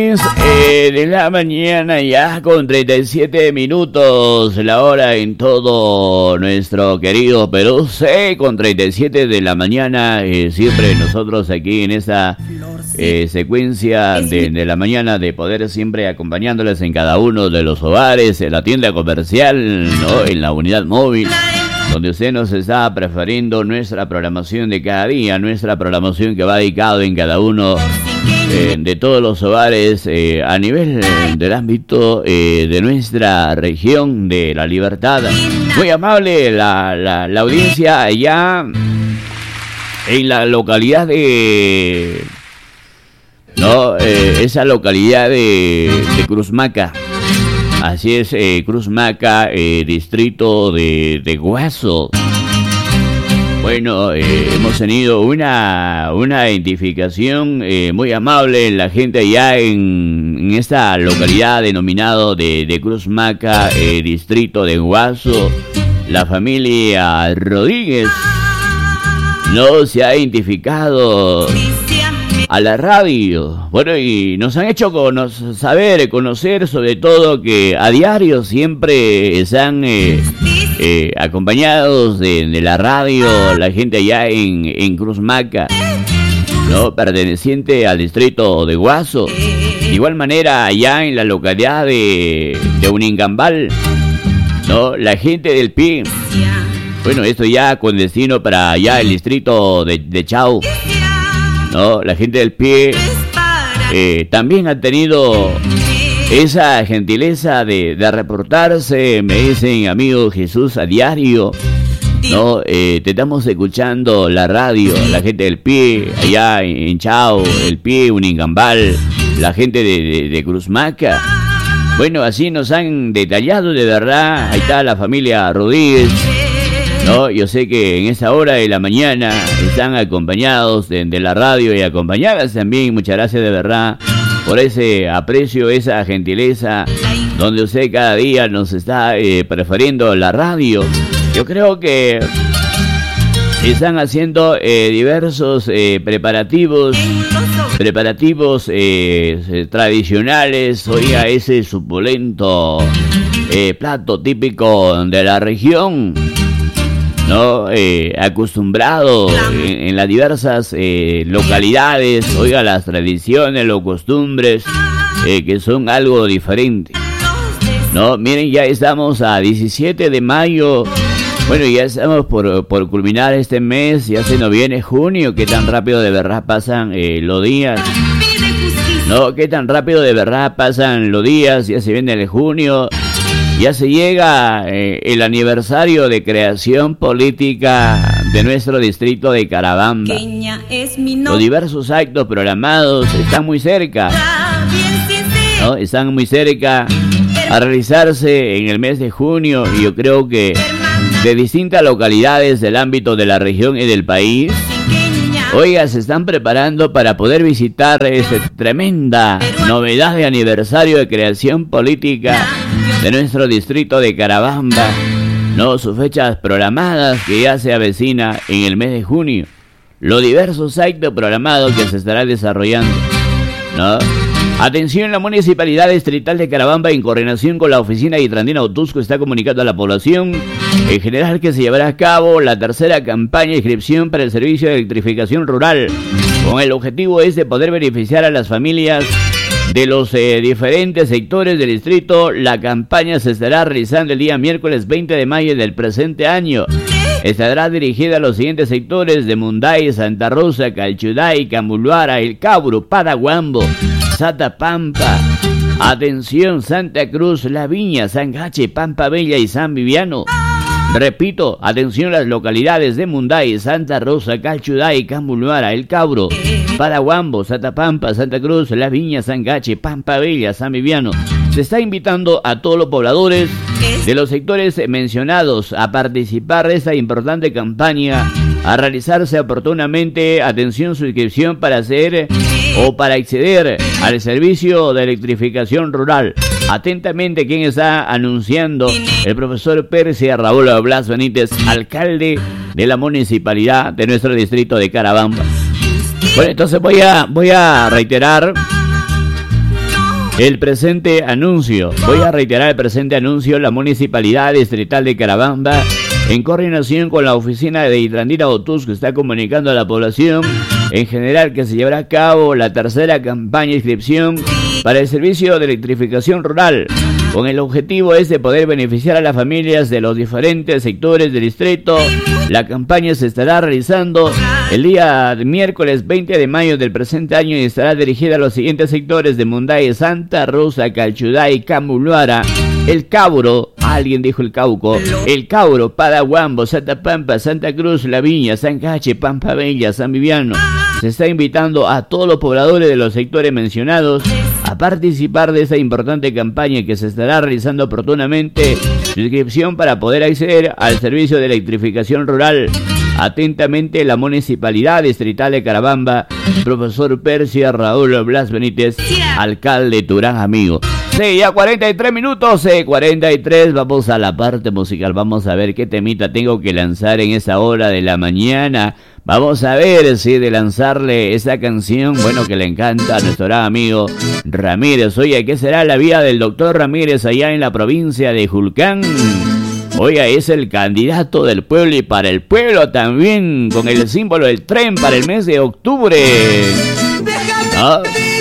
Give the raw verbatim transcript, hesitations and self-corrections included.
Eh, de la mañana ya con treinta y siete minutos, la hora en todo nuestro querido Perú, sí, con treinta y siete de la mañana, eh, siempre nosotros aquí en esta eh, secuencia de, de la mañana de poder siempre acompañándoles en cada uno de los hogares, en la tienda comercial, ¿no? En la unidad móvil, donde usted nos está prefiriendo nuestra programación de cada día, nuestra programación que va dedicado en cada uno eh, de todos los hogares eh, a nivel eh, del ámbito eh, de nuestra región de La Libertad. Muy amable la, la, la audiencia allá en la localidad de... No, eh, esa localidad de, de Cruzmaca. Así es, eh, Cruzmaca, eh, distrito de, de Guaso. Bueno, eh, hemos tenido una, una identificación eh, muy amable en la gente allá en, en esta localidad denominado de, de Cruzmaca, eh, distrito de Guaso. La familia Rodríguez no se ha identificado a la radio. Bueno, y nos han hecho cono- saber, conocer sobre todo que a diario siempre están eh, eh, acompañados de, de la radio, la gente allá en, en Cruzmaca, ¿no? Perteneciente al distrito de Guaso. De igual manera allá en la localidad de, de Uningambal, ¿no? La gente del P I. Bueno, esto ya con destino para allá el distrito de, de Chau, ¿no? La gente del pie eh, también ha tenido esa gentileza de, de reportarse. Me dicen, amigo Jesús, a diario, ¿no? Eh, te estamos escuchando la radio, la gente del pie, allá en Chao, el pie, Uningambal, la gente de, de, de Cruzmaca. Bueno, así nos han detallado de verdad. Ahí está la familia Rodríguez, ¿no? Yo sé que en esa hora de la mañana están acompañados de, de la radio y acompañadas también. Muchas gracias de verdad por ese aprecio, esa gentileza, donde usted cada día nos está eh, prefiriendo la radio. Yo creo que están haciendo eh, diversos eh, preparativos, preparativos eh, tradicionales. Oiga, ese suculento eh, plato típico de la región, ¿no? Eh, acostumbrado en, en las diversas eh, localidades, oiga, las tradiciones, los costumbres, eh, que son algo diferente, ¿no? Miren, ya estamos a diecisiete de mayo, bueno, ya estamos por, por culminar este mes, ya se nos viene junio. Qué tan rápido de verdad pasan eh, los días, ¿no? Qué tan rápido de verdad pasan los días, ya se viene el junio. Ya se llega eh, el aniversario de creación política de nuestro distrito de Carabamba. Los diversos actos programados están muy cerca, ¿no? Están muy cerca a realizarse en el mes de junio, y yo creo que de distintas localidades del ámbito de la región y del país, oiga, se están preparando para poder visitar esta tremenda novedad de aniversario de creación política de nuestro distrito de Carabamba, ¿no? Sus fechas programadas que ya se avecina en el mes de junio, los diversos actos programados que se estarán desarrollando, ¿no? Atención, la Municipalidad Distrital de Carabamba, en coordinación con la Oficina Hidrandina Otusco, está comunicando a la población en general que se llevará a cabo la tercera campaña de inscripción para el servicio de electrificación rural, con el objetivo es de poder beneficiar a las familias de los eh, diferentes sectores del distrito. La campaña se estará realizando el día miércoles veinte de mayo del presente año. Estará dirigida a los siguientes sectores de Munday, Santa Rosa, Calchuday, Camuluara, El Cabro, Padaguambo, Satapampa. Atención, Santa Cruz, La Viña, Sangache, Pampa Bella y San Viviano. Repito, atención, las localidades de Munday, Santa Rosa, Calchuday, Camuluara, El Cabro, Padaguambo, Satapampa, Santa Cruz, La Viña, Sangache, Pampa Bella, San Viviano. Se está invitando a todos los pobladores de los sectores mencionados a participar de esta importante campaña, a realizarse oportunamente. Atención, suscripción para hacer o para acceder al servicio de electrificación rural. Atentamente, quien está anunciando, el profesor Persia Raúl Blas Benítez, alcalde de la municipalidad de nuestro distrito de Carabamba. Bueno, entonces voy a, voy a reiterar el presente anuncio. Voy a reiterar el presente anuncio. La Municipalidad Distrital de Carabamba, en coordinación con la oficina de Irandina Otusco, está comunicando a la población en general que se llevará a cabo la tercera campaña de inscripción para el servicio de electrificación rural, con el objetivo es de poder beneficiar a las familias de los diferentes sectores del distrito. La campaña se estará realizando el día miércoles veinte de mayo del presente año y estará dirigida a los siguientes sectores de Munday, Santa Rosa, Calchuday, Camuluara, El Cauro, alguien dijo El Cauco, El Cauro, Padahuambo, Santa Pampa, Santa Cruz, La Viña, San Cache, Pampa Bella, San Viviano. Se está invitando a todos los pobladores de los sectores mencionados a participar de esta importante campaña que se estará realizando oportunamente. Su inscripción para poder acceder al servicio de electrificación rural. Atentamente, la Municipalidad Distrital de Carabamba, profesor Persia Raúl Blas Benítez, alcalde Turán, amigo. Sí, ya cuarenta y tres minutos, eh, cuarenta y tres, vamos a la parte musical, vamos a ver qué temita tengo que lanzar en esa hora de la mañana. Vamos a ver si de lanzarle esa canción, bueno, que le encanta a nuestro gran amigo Ramírez. Oye, ¿qué será la vida del doctor Ramírez allá en la provincia de Julcán? Oiga, es el candidato del pueblo y para el pueblo también, con el símbolo del tren para el mes de octubre. ¿Ah?